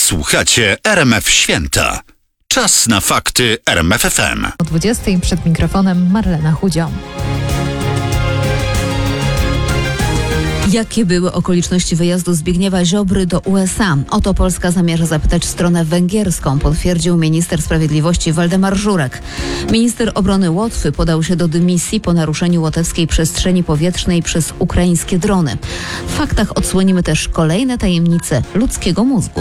Słuchacie RMF Święta. Czas na fakty RMF FM. O 20:00 przed mikrofonem Marlena Chudzią. Jakie były okoliczności wyjazdu Zbigniewa Ziobry do USA? O to Polska zamierza zapytać stronę węgierską, potwierdził minister sprawiedliwości Waldemar Żurek. Minister obrony Łotwy podał się do dymisji po naruszeniu łotewskiej przestrzeni powietrznej przez ukraińskie drony. W faktach odsłonimy też kolejne tajemnice ludzkiego mózgu.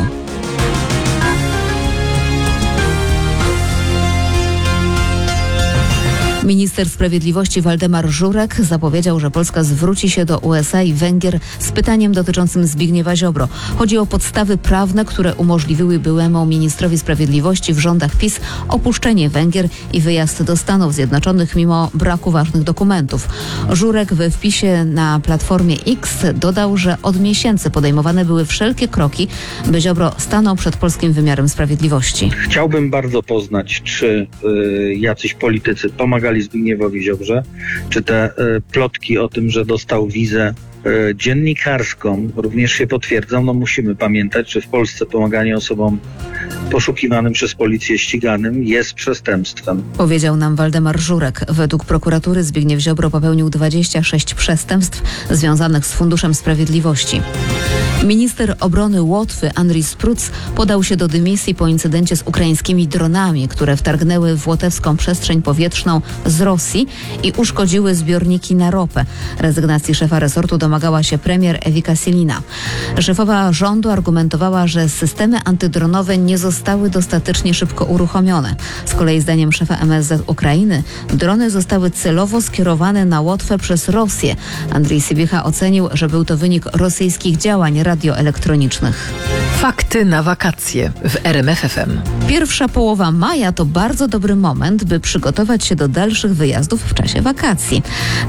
Minister sprawiedliwości Waldemar Żurek zapowiedział, że Polska zwróci się do USA i Węgier z pytaniem dotyczącym Zbigniewa Ziobro. Chodzi o podstawy prawne, które umożliwiły byłemu ministrowi sprawiedliwości w rządach PiS opuszczenie Węgier i wyjazd do Stanów Zjednoczonych mimo braku ważnych dokumentów. Żurek we wpisie na Platformie X dodał, że od miesięcy podejmowane były wszelkie kroki, by Ziobro stanął przed polskim wymiarem sprawiedliwości. Chciałbym bardzo poznać, czy jacyś politycy pomagali Zbigniewowi Ziobrze, czy te plotki o tym, że dostał wizę dziennikarską również się potwierdzą. No musimy pamiętać, że w Polsce pomaganie osobom poszukiwanym przez policję, ściganym jest przestępstwem. Powiedział nam Waldemar Żurek. Według prokuratury Zbigniew Ziobro popełnił 26 przestępstw związanych z Funduszem Sprawiedliwości. Minister obrony Łotwy Andris Spruc podał się do dymisji po incydencie z ukraińskimi dronami, które wtargnęły w łotewską przestrzeń powietrzną z Rosji i uszkodziły zbiorniki na ropę. Rezygnacji szefa resortu domagała się premier Ewika Silina. Szefowa rządu argumentowała, że systemy antydronowe nie zostały dostatecznie szybko uruchomione. Z kolei zdaniem szefa MSZ Ukrainy drony zostały celowo skierowane na Łotwę przez Rosję. Andrzej Sybicha ocenił, że był to wynik rosyjskich działań radioelektronicznych. Fakty na wakacje w RMF FM. Pierwsza połowa maja to bardzo dobry moment, by przygotować się do dalszych wyjazdów w czasie wakacji.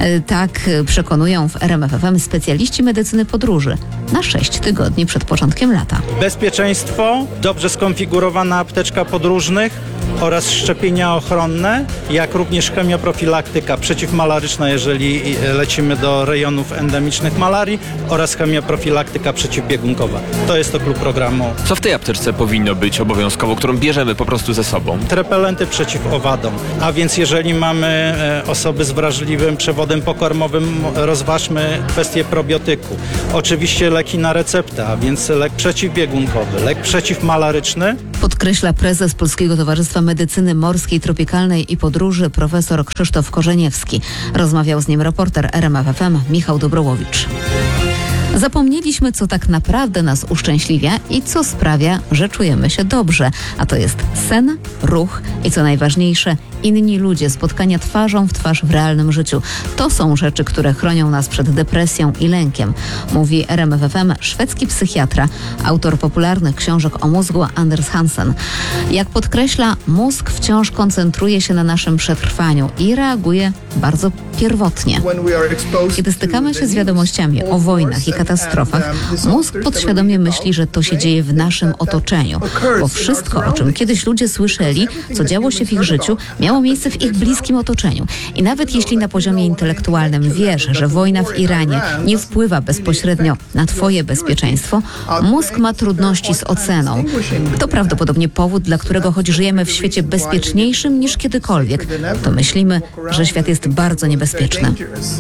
Tak przekonują w RMF FM specjaliści medycyny podróży na 6 tygodni przed początkiem lata. Bezpieczeństwo, dobrze skonfigurowana apteczka podróżnych oraz szczepienia ochronne, jak również chemioprofilaktyka przeciwmalaryczna, jeżeli lecimy do rejonów endemicznych malarii, oraz chemioprofilaktyka przeciwbiegunkowa. To jest to klub programu. Co w tej apteczce powinno być obowiązkowo, którą bierzemy po prostu ze sobą? Repelenty przeciw owadom. A więc jeżeli mamy osoby z wrażliwym przewodem pokarmowym, rozważmy kwestię probiotyku. Oczywiście leki na receptę, a więc lek przeciwbiegunkowy, lek przeciwmalaryczny. Podkreśla prezes Polskiego Towarzystwa Medycyny Morskiej, Tropikalnej i Podróży profesor Krzysztof Korzeniewski. Rozmawiał z nim reporter RMF FM Michał Dobrołowicz. Zapomnieliśmy, co tak naprawdę nas uszczęśliwia i co sprawia, że czujemy się dobrze. A to jest sen, ruch i co najważniejsze, inni ludzie, spotkania twarzą w twarz w realnym życiu. To są rzeczy, które chronią nas przed depresją i lękiem, mówi RMF FM szwedzki psychiatra, autor popularnych książek o mózgu Anders Hansen. Jak podkreśla, mózg wciąż koncentruje się na naszym przetrwaniu i reaguje bardzo pierwotnie. Kiedy stykamy się z wiadomościami o wojnach i katastrofach, mózg podświadomie myśli, że to się dzieje w naszym otoczeniu, bo wszystko, o czym kiedyś ludzie słyszeli, co działo się w ich życiu, miało miejsce w ich bliskim otoczeniu. I nawet jeśli na poziomie intelektualnym wiesz, że wojna w Iranie nie wpływa bezpośrednio na twoje bezpieczeństwo, mózg ma trudności z oceną. To prawdopodobnie powód, dla którego choć żyjemy w świecie bezpieczniejszym niż kiedykolwiek, to myślimy, że świat jest bardzo niebezpieczny.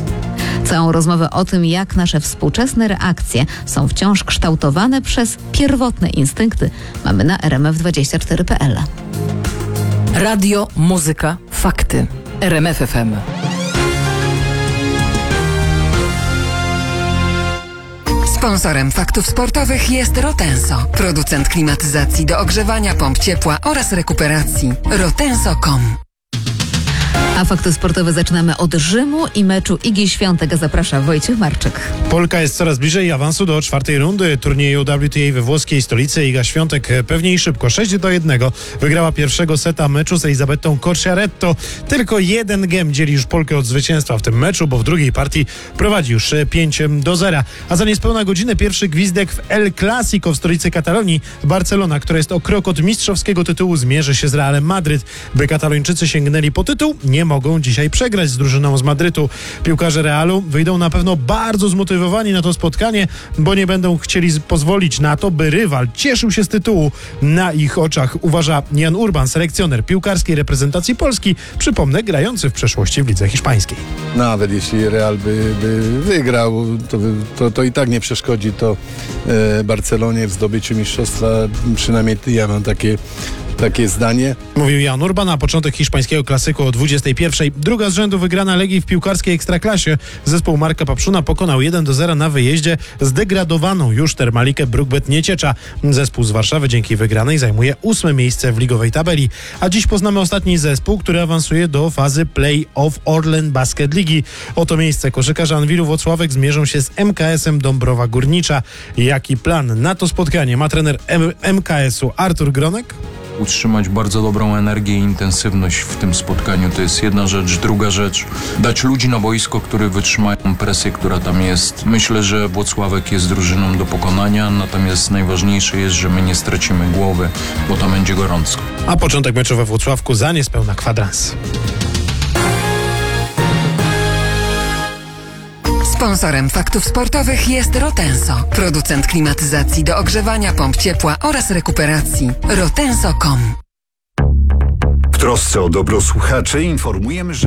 Całą rozmowę o tym, jak nasze współczesne reakcje są wciąż kształtowane przez pierwotne instynkty, mamy na rmf24.pl. Radio, muzyka, fakty. RMF FM. Sponsorem faktów sportowych jest Rotenso, producent klimatyzacji do ogrzewania, pomp ciepła oraz rekuperacji. Rotenso.com. A fakty sportowe zaczynamy od Rzymu i meczu Igi Świątek. Zaprasza Wojciech Marczyk. Polka jest coraz bliżej awansu do czwartej rundy turnieju WTA we włoskiej stolicy. Iga Świątek pewnie i szybko 6-1 wygrała pierwszego seta meczu z Elizabetą Cocciaretto. Tylko jeden gem dzieli już Polkę od zwycięstwa w tym meczu, bo w drugiej partii prowadzi już 5-0. A za niespełna godzinę pierwszy gwizdek w El Clasico w stolicy Katalonii. Barcelona, która jest o krok od mistrzowskiego tytułu, zmierzy się z Realem Madryt. By Katalończycy sięgnęli po tytuł, nie mogą dzisiaj przegrać z drużyną z Madrytu. Piłkarze Realu wyjdą na pewno bardzo zmotywowani na to spotkanie, bo nie będą chcieli pozwolić na to, by rywal cieszył się z tytułu na ich oczach, uważa Jan Urban, selekcjoner piłkarskiej reprezentacji Polski, przypomnę, grający w przeszłości w lidze hiszpańskiej. Nawet jeśli Real by wygrał, to i tak nie przeszkodzi to Barcelonie w zdobyciu mistrzostwa. Przynajmniej ja mam takie zdanie. Mówił Jan Urban, na początek hiszpańskiego klasyku o 21. Druga z rzędu wygrana Legii w piłkarskiej Ekstraklasie. Zespół Marka Papszuna pokonał 1-0 na wyjeździe zdegradowaną już Termalikę Bruk-Bet Nieciecza. Zespół z Warszawy dzięki wygranej zajmuje 8. miejsce w ligowej tabeli. A dziś poznamy ostatni zespół, który awansuje do fazy play-off Orlen Basket Ligi. O to miejsce koszykarze Anwilu Włocławek zmierzą się z MKS-em Dąbrowa Górnicza. Jaki plan na to spotkanie ma trener MKS-u Artur Gronek? Utrzymać bardzo dobrą energię i intensywność w tym spotkaniu. To jest jedna rzecz. Druga rzecz, dać ludzi na boisko, którzy wytrzymają presję, która tam jest. Myślę, że Włocławek jest drużyną do pokonania, natomiast najważniejsze jest, że my nie stracimy głowy, bo tam będzie gorąco. A początek meczu we Włocławku za niespełna kwadrans. Sponsorem Faktów Sportowych jest Rotenso, producent klimatyzacji do ogrzewania, pomp ciepła oraz rekuperacji. Rotenso.com. W trosce o dobro słuchaczy informujemy, że